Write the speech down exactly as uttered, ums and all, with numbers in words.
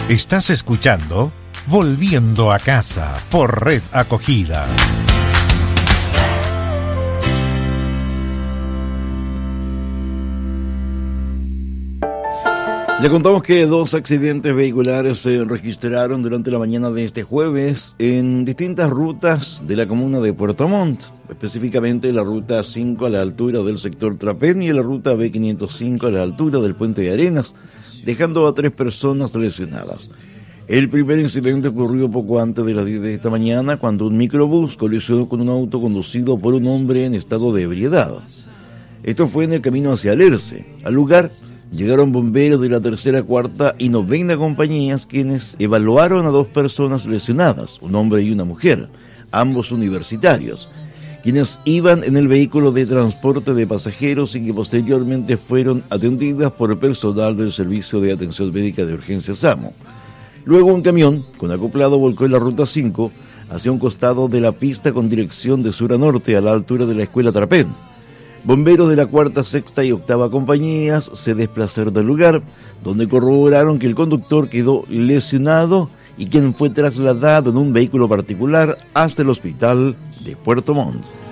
Estás escuchando Volviendo a Casa por Red Acogida. Ya contamos que dos accidentes vehiculares se registraron durante la mañana de este jueves en distintas rutas de la comuna de Puerto Montt, específicamente la ruta cinco a la altura del sector Trapén y la ruta B quinientos cinco a la altura del Puente de Arenas, dejando a tres personas lesionadas. El primer incidente ocurrió poco antes de las diez de esta mañana, cuando un microbús colisionó con un auto conducido por un hombre en estado de ebriedad. Esto fue en el camino hacia Alerce. Al lugar llegaron bomberos de la tercera, cuarta y novena compañías, quienes evaluaron a dos personas lesionadas, un hombre y una mujer, ambos universitarios, quienes iban en el vehículo de transporte de pasajeros y que posteriormente fueron atendidas por el personal del Servicio de Atención Médica de Urgencia SAMU. Luego un camión con acoplado volcó en la ruta cinco hacia un costado de la pista con dirección de sur a norte a la altura de la escuela Trapén. Bomberos de la cuarta, sexta y octava compañías se desplazaron del lugar, donde corroboraron que el conductor quedó lesionado y quien fue trasladado en un vehículo particular hasta el hospital de Puerto Montt.